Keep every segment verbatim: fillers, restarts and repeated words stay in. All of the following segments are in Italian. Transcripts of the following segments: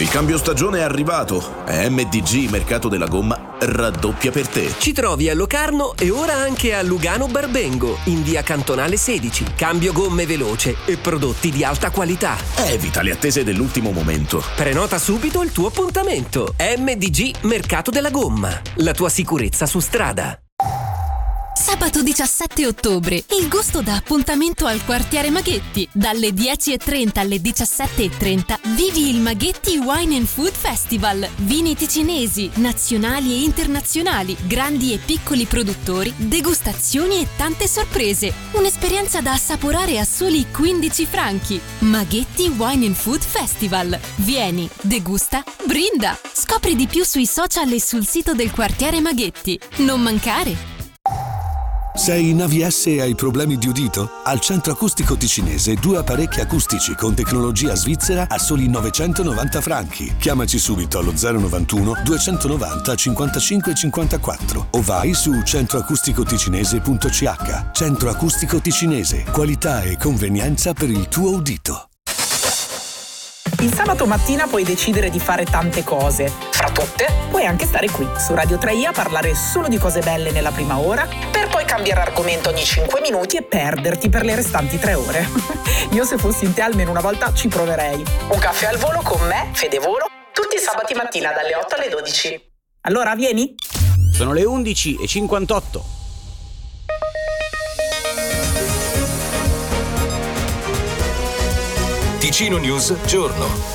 Il cambio stagione è arrivato e M D G Mercato della Gomma raddoppia per te. Ci trovi a Locarno e ora anche a Lugano Barbengo, in via Cantonale sedici. Cambio gomme veloce e prodotti di alta qualità. Evita le attese dell'ultimo momento. Prenota subito il tuo appuntamento. M D G Mercato della Gomma, la tua sicurezza su strada. Sabato diciassette ottobre, il gusto dà appuntamento al quartiere Maghetti. Dalle dieci e trenta alle diciassette e trenta vivi il Maghetti Wine and Food Festival. Vini ticinesi, nazionali e internazionali, grandi e piccoli produttori, degustazioni e tante sorprese. Un'esperienza da assaporare a soli quindici franchi. Maghetti Wine and Food Festival. Vieni, degusta, brinda. Scopri di più sui social e sul sito del quartiere Maghetti. Non mancare! Sei in A V S e hai problemi di udito? Al Centro Acustico Ticinese due apparecchi acustici con tecnologia svizzera a soli novecentonovanta franchi. Chiamaci subito allo zero novantuno duecentonovanta cinquantacinque cinquantaquattro o vai su centroacusticoticinese punto c h. Centro Acustico Ticinese, qualità e convenienza per il tuo udito. Il sabato mattina puoi decidere di fare tante cose. Fra tutte, puoi anche stare qui, su Radio tre i a parlare solo di cose belle nella prima ora, per poi cambiare argomento ogni cinque minuti e perderti per le restanti tre ore. Io se fossi in te almeno una volta ci proverei. Un caffè al volo con me, Fede Volo, tutti i sabati mattina dalle otto alle dodici. Allora, vieni? Sono le undici e cinquantotto. Ticino News Giorno.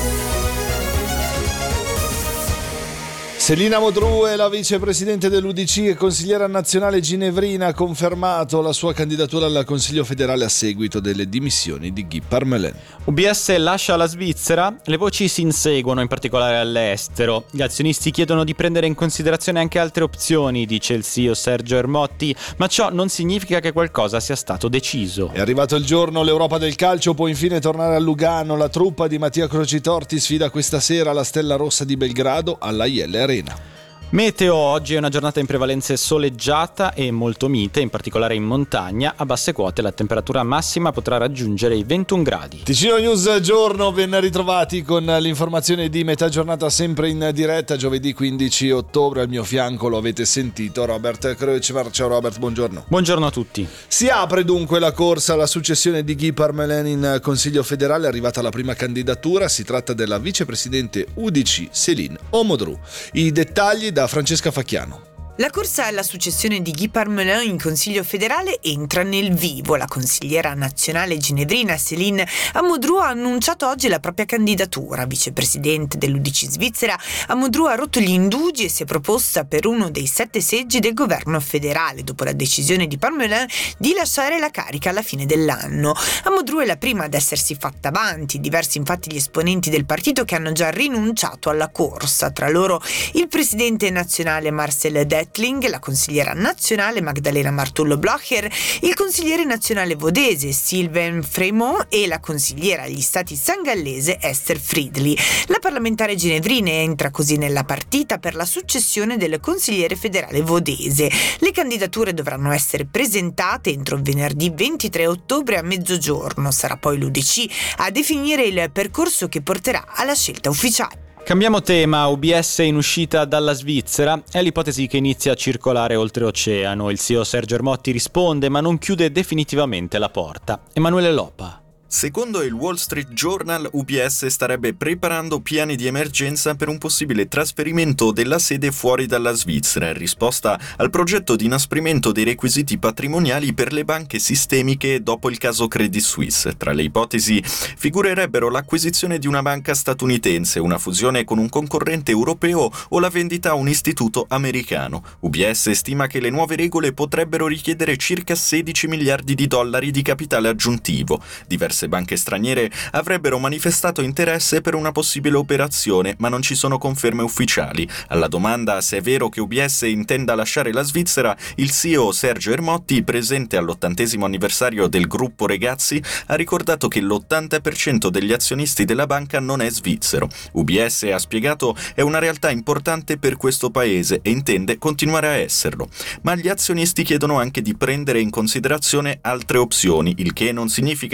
Selina Modrù è la vicepresidente dell'U D C e consigliera nazionale ginevrina, ha confermato la sua candidatura al Consiglio federale a seguito delle dimissioni di Guy Parmelin. U B S lascia la Svizzera, le voci si inseguono in particolare all'estero. Gli azionisti chiedono di prendere in considerazione anche altre opzioni, dice il C E O Sergio Ermotti, ma ciò non significa che qualcosa sia stato deciso. È arrivato il giorno, l'Europa del calcio può infine tornare a Lugano. La truppa di Mattia Crocitorti sfida questa sera la Stella Rossa di Belgrado alla I L Arena. Meteo: oggi è una giornata in prevalenza soleggiata e molto mite, in particolare in montagna. A basse quote la temperatura massima potrà raggiungere i ventuno gradi. Ticino News Giorno, ben ritrovati con l'informazione di metà giornata sempre in diretta, giovedì quindici ottobre. Al mio fianco lo avete sentito, Robert Kreutzmann. Ciao Robert, buongiorno. Buongiorno a tutti. Si apre dunque la corsa alla successione di Guy Parmelin in Consiglio federale. È arrivata la prima candidatura, si tratta della vicepresidente U D C Céline Modrù. I dettagli da Francesca Facchiano. La corsa alla successione di Guy Parmelin in Consiglio federale entra nel vivo. La consigliera nazionale ginevrina Céline Modrù ha annunciato oggi la propria candidatura. Vicepresidente dell'U D C Svizzera, Modrù ha rotto gli indugi e si è proposta per uno dei sette seggi del governo federale, dopo la decisione di Parmelin di lasciare la carica alla fine dell'anno. Modrù è la prima ad essersi fatta avanti. Diversi infatti gli esponenti del partito che hanno già rinunciato alla corsa, tra loro il presidente nazionale Marcel Dettling, la consigliera nazionale Magdalena Martullo Blocher, il consigliere nazionale vodese Sylvain Frémont e la consigliera agli stati sangallese Esther Friedli. La parlamentare ginevrina entra così nella partita per la successione del consigliere federale vodese. Le candidature dovranno essere presentate entro venerdì ventitré ottobre a mezzogiorno. Sarà poi l'U D C a definire il percorso che porterà alla scelta ufficiale. Cambiamo tema. U B S in uscita dalla Svizzera è l'ipotesi che inizia a circolare oltreoceano. Il C E O Sergio Ermotti risponde, ma non chiude definitivamente la porta. Emanuele Loppa. Secondo il Wall Street Journal, U B S starebbe preparando piani di emergenza per un possibile trasferimento della sede fuori dalla Svizzera, in risposta al progetto di inasprimento dei requisiti patrimoniali per le banche sistemiche dopo il caso Credit Suisse. Tra le ipotesi figurerebbero l'acquisizione di una banca statunitense, una fusione con un concorrente europeo o la vendita a un istituto americano. U B S stima che le nuove regole potrebbero richiedere circa sedici miliardi di dollari di capitale aggiuntivo. Diverse banche straniere avrebbero manifestato interesse per una possibile operazione, ma non ci sono conferme ufficiali. Alla domanda se è vero che U B S intenda lasciare la Svizzera, il C E O Sergio Ermotti, presente all'ottantesimo anniversario del gruppo Regazzi, ha ricordato che l'ottanta per cento degli azionisti della banca non è svizzero. U B S, ha spiegato, è una realtà importante per questo paese e intende continuare a esserlo. Ma gli azionisti chiedono anche di prendere in considerazione altre opzioni, il che non significa che la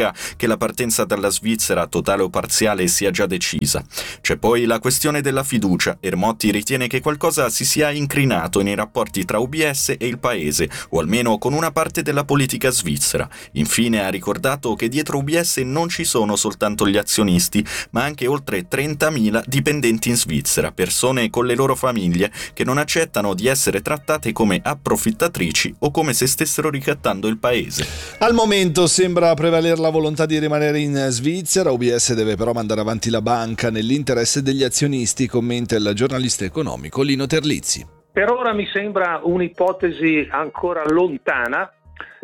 la partenza dalla Svizzera, totale o parziale, sia già decisa. C'è poi la questione della fiducia. Ermotti ritiene che qualcosa si sia incrinato nei rapporti tra U B S e il paese, o almeno con una parte della politica svizzera. Infine ha ricordato che dietro U B S non ci sono soltanto gli azionisti, ma anche oltre trentamila dipendenti in Svizzera, persone con le loro famiglie che non accettano di essere trattate come approfittatrici o come se stessero ricattando il paese. Al momento sembra prevalere la volontà di rimanere in Svizzera. U B S deve però mandare avanti la banca nell'interesse degli azionisti, commenta il giornalista economico Lino Terlizzi. Per ora mi sembra un'ipotesi ancora lontana.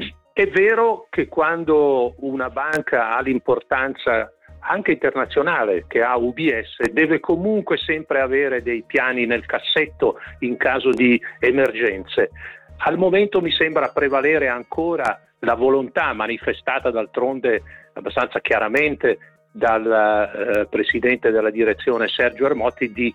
È vero che quando una banca ha l'importanza anche internazionale che ha U B S, deve comunque sempre avere dei piani nel cassetto in caso di emergenze. Al momento mi sembra prevalere ancora la volontà manifestata d'altronde abbastanza chiaramente dal eh, presidente della direzione Sergio Ermotti di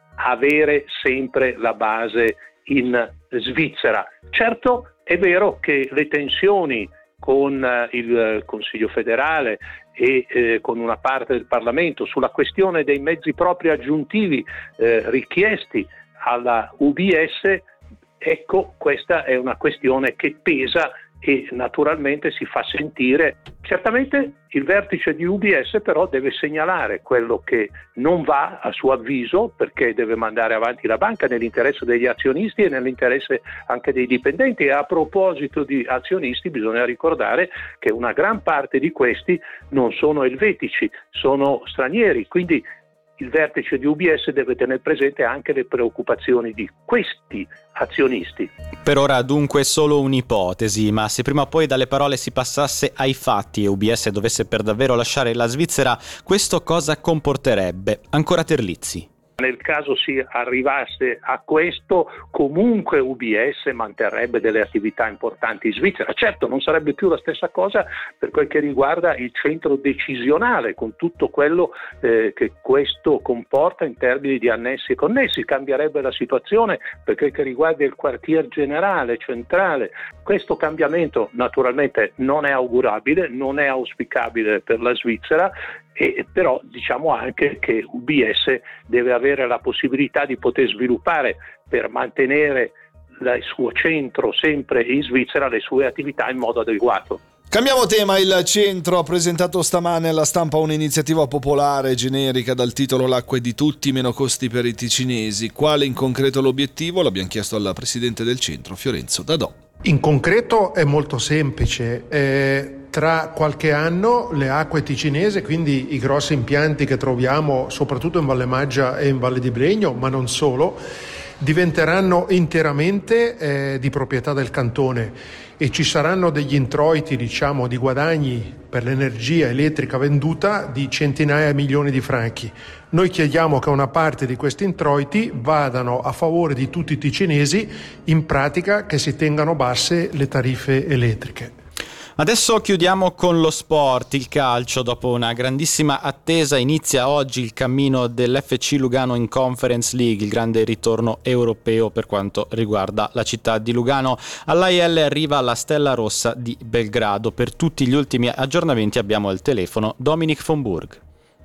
avere sempre la base in Svizzera. Certo, è vero che le tensioni con eh, il Consiglio federale e eh, con una parte del Parlamento sulla questione dei mezzi propri aggiuntivi eh, richiesti alla U B S, ecco, questa è una questione che pesa e naturalmente si fa sentire. Certamente il vertice di U B S però deve segnalare quello che non va a suo avviso, perché deve mandare avanti la banca nell'interesse degli azionisti e nell'interesse anche dei dipendenti. E a proposito di azionisti bisogna ricordare che una gran parte di questi non sono elvetici, sono stranieri, quindi il vertice di U B S deve tenere presente anche le preoccupazioni di questi azionisti. Per ora dunque solo un'ipotesi, ma se prima o poi dalle parole si passasse ai fatti e U B S dovesse per davvero lasciare la Svizzera, questo cosa comporterebbe? Ancora Terlizzi. Nel caso si arrivasse a questo, comunque U B S manterrebbe delle attività importanti in Svizzera. Certo, non sarebbe più la stessa cosa per quel che riguarda il centro decisionale, con tutto quello eh, che questo comporta in termini di annessi e connessi. Cambierebbe la situazione per quel che riguarda il quartier generale centrale. Questo cambiamento naturalmente non è augurabile, non è auspicabile per la Svizzera. E però diciamo anche che U B S deve avere la possibilità di poter sviluppare, per mantenere il suo centro sempre in Svizzera, le sue attività in modo adeguato. Cambiamo tema. Il centro ha presentato stamane alla stampa un'iniziativa popolare generica dal titolo L'acqua è di tutti, meno costi per i ticinesi. Quale in concreto l'obiettivo? L'abbiamo chiesto alla presidente del centro, Fiorenzo Dadò. In concreto è molto semplice. Eh, tra qualche anno le acque ticinesi, quindi i grossi impianti che troviamo soprattutto in Valle Maggia e in Valle di Bregno, ma non solo, diventeranno interamente eh, di proprietà del cantone e ci saranno degli introiti, diciamo, di guadagni per l'energia elettrica venduta di centinaia di milioni di franchi. Noi chiediamo che una parte di questi introiti vadano a favore di tutti i ticinesi, in pratica che si tengano basse le tariffe elettriche. Adesso chiudiamo con lo sport, il calcio. Dopo una grandissima attesa inizia oggi il cammino dell'F C Lugano in Conference League, il grande ritorno europeo per quanto riguarda la città di Lugano. All'A I L arriva la Stella Rossa di Belgrado. Per tutti gli ultimi aggiornamenti abbiamo al telefono Dominic von Burg.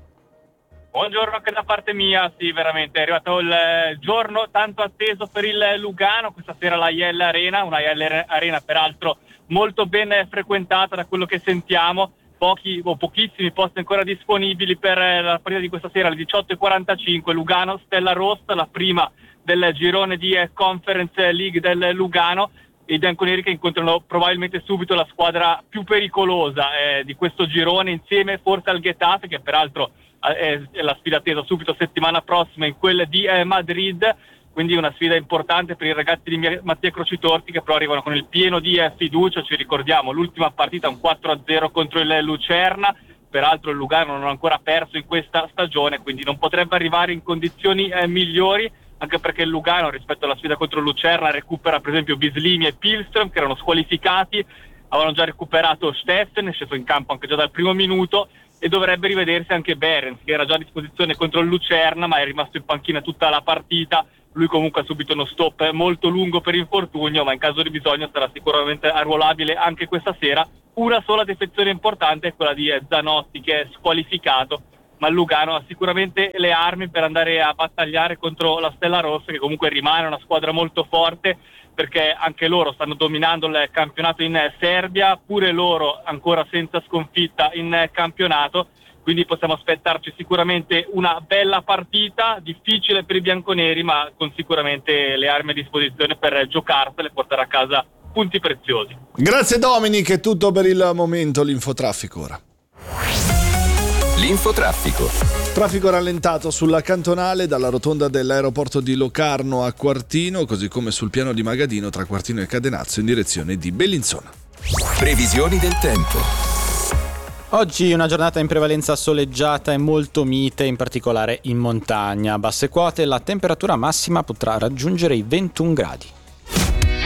Buongiorno anche da parte mia, sì, veramente è arrivato il giorno tanto atteso per il Lugano, questa sera l'A I L Arena, una I L Arena peraltro molto ben frequentata da quello che sentiamo, pochi o pochissimi posti ancora disponibili per la partita di questa sera alle diciotto e quarantacinque, Lugano Stella Rossa, la prima del girone di Conference League del Lugano. I bianconeri che incontrano probabilmente subito la squadra più pericolosa eh, di questo girone, insieme forse al Getafe, che peraltro è la sfida attesa subito settimana prossima in quella di eh, Madrid, quindi una sfida importante per i ragazzi di Mattia Crocitorti, che però arrivano con il pieno di eh, fiducia. Ci ricordiamo l'ultima partita, un quattro a zero contro il Lucerna, peraltro il Lugano non ha ancora perso in questa stagione, quindi non potrebbe arrivare in condizioni eh, migliori, anche perché il Lugano rispetto alla sfida contro il Lucerna recupera per esempio Bislimi e Pilström, che erano squalificati, avevano già recuperato Steffen, è sceso in campo anche già dal primo minuto, e dovrebbe rivedersi anche Behrens, che era già a disposizione contro il Lucerna ma è rimasto in panchina tutta la partita. Lui comunque ha subito uno stop molto lungo per infortunio, ma in caso di bisogno sarà sicuramente arruolabile anche questa sera. Una sola defezione importante è quella di Zanotti, che è squalificato, ma il Lugano ha sicuramente le armi per andare a battagliare contro la Stella Rossa, che comunque rimane una squadra molto forte, perché anche loro stanno dominando il campionato in Serbia, pure loro ancora senza sconfitta in campionato. Quindi possiamo aspettarci sicuramente una bella partita, difficile per i bianconeri, ma con sicuramente le armi a disposizione per giocarsele e portare a casa punti preziosi. Grazie Dominic, è tutto per il momento. L'infotraffico ora. L'infotraffico. Traffico rallentato sulla cantonale dalla rotonda dell'aeroporto di Locarno a Quartino, così come sul piano di Magadino tra Quartino e Cadenazzo in direzione di Bellinzona. Previsioni del tempo. Oggi una giornata in prevalenza soleggiata e molto mite, in particolare in montagna. A basse quote la temperatura massima potrà raggiungere i ventuno gradi.